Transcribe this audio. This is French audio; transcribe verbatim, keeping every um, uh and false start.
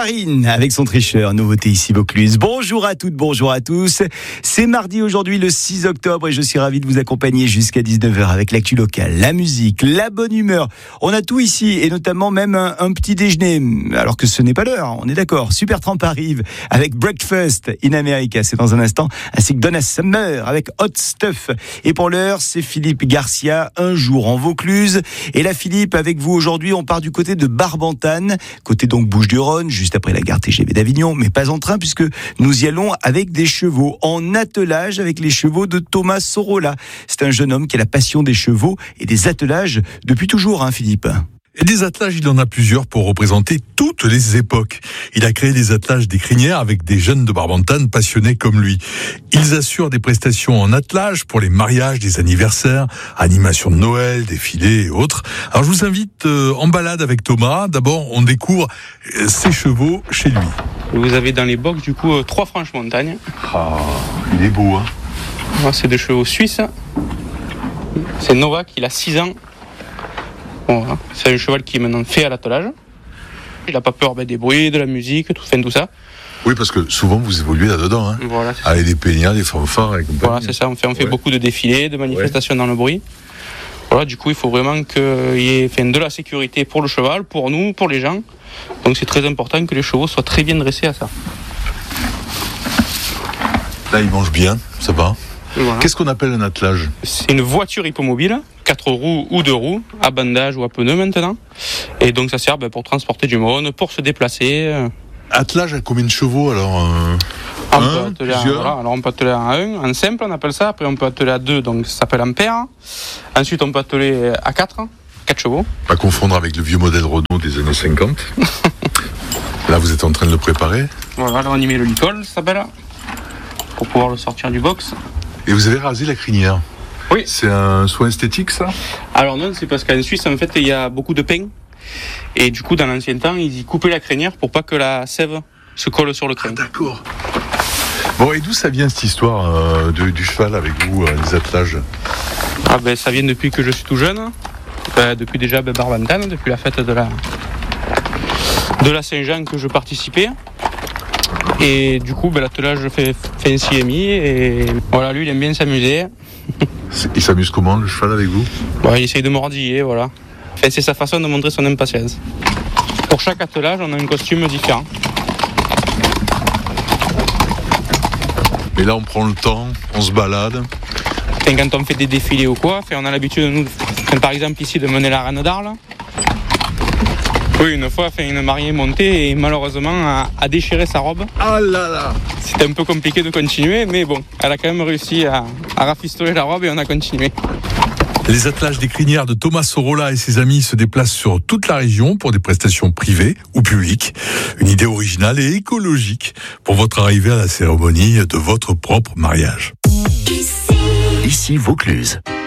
Marine avec son tricheur, nouveauté ici Vaucluse. Bonjour à toutes, bonjour à tous. C'est mardi aujourd'hui le six octobre et je suis ravi de vous accompagner jusqu'à dix-neuf heures avec l'actu locale, la musique, la bonne humeur. On a tout ici et notamment même un, un petit déjeuner, alors que ce n'est pas l'heure, on est d'accord. Supertramp arrive avec Breakfast in America, c'est dans un instant, ainsi que Donna Summer avec Hot Stuff. Et pour l'heure, c'est Philippe Garcia, un jour en Vaucluse. Et là Philippe, avec vous aujourd'hui, on part du côté de Barbentane, côté donc Bouches-du-Rhône, juste après la gare T G V d'Avignon, mais pas en train puisque nous y allons avec des chevaux, en attelage avec les chevaux de Thomas Sorolla. C'est un jeune homme qui a la passion des chevaux et des attelages depuis toujours, hein Philippe. Et des attelages, il en a plusieurs pour représenter toutes les époques. Il a créé des attelages des crinières avec des jeunes de Barbentane passionnés comme lui. Ils assurent des prestations en attelage pour les mariages, des anniversaires, animations de Noël, défilés et autres. Alors je vous invite euh, en balade avec Thomas. D'abord, on découvre euh, ses chevaux chez lui. Vous avez dans les box du coup euh, trois franches montagnes. Ah, il est beau, hein. Voilà, c'est des chevaux suisses. C'est Novak, il a six ans. Voilà. C'est un cheval qui est maintenant fait à l'attelage. Il n'a pas peur ben, des bruits, de la musique, tout, fin, tout ça. Oui, parce que souvent vous évoluez là-dedans, hein. Voilà, c'est avec ça. Des peignards, des fanfares et compagnie. Voilà, c'est ça. On fait, on fait ouais. beaucoup de défilés, de manifestations ouais. dans le bruit. Voilà, du coup, il faut vraiment qu'il y ait enfin, de la sécurité pour le cheval, pour nous, pour les gens. Donc c'est très important que les chevaux soient très bien dressés à ça. Là, ils mangent bien, ça va. Voilà. Qu'est-ce qu'on appelle un attelage ? C'est une voiture hippomobile, quatre roues ou deux roues, à bandage ou à pneus maintenant. Et donc ça sert ben, pour transporter du monde, pour se déplacer. Attelage à combien de chevaux alors euh, on, un, peut à, voilà, alors on peut atteler à un, en simple on appelle ça, après on peut atteler à deux, donc ça s'appelle en paire. Ensuite on peut atteler à quatre, quatre chevaux. Pas confondre avec le vieux modèle Renault des années cinquante. Là vous êtes en train de le préparer. Voilà, là on y met le licol, ça s'appelle, pour pouvoir le sortir du box. Et vous avez rasé la crinière ? Oui. C'est un soin esthétique, ça ? Alors non, c'est parce qu'en Suisse, en fait, il y a beaucoup de pins. Et du coup, dans l'ancien temps, ils y coupaient la crinière pour pas que la sève se colle sur le crâne. Ah, d'accord. Bon, et d'où ça vient cette histoire euh, de, du cheval avec vous, euh, les attelages ? Ah ben, ça vient depuis que je suis tout jeune. Ben, depuis déjà ben, Barbentane, depuis la fête de la, de la Saint-Jean que je participais. Et du coup, ben, l'attelage fait, fait un C M I et voilà, lui, il aime bien s'amuser. Il s'amuse comment, le cheval, avec vous ? Bon, il essaye de mordiller, voilà. Enfin, c'est sa façon de montrer son impatience. Pour chaque attelage, on a un costume différent. Et là, on prend le temps, on se balade. Et quand on fait des défilés ou quoi, on a l'habitude, nous, par exemple ici, de mener la reine d'Arles. Oui, une fois, une mariée est montée et malheureusement a, a déchiré sa robe. Ah là là ! C'était un peu compliqué de continuer, mais bon, elle a quand même réussi à, à rafistoler la robe et on a continué. Les attelages des crinières de Thomas Sorolla et ses amis se déplacent sur toute la région pour des prestations privées ou publiques. Une idée originale et écologique pour votre arrivée à la cérémonie de votre propre mariage. Ici, Ici Vaucluse.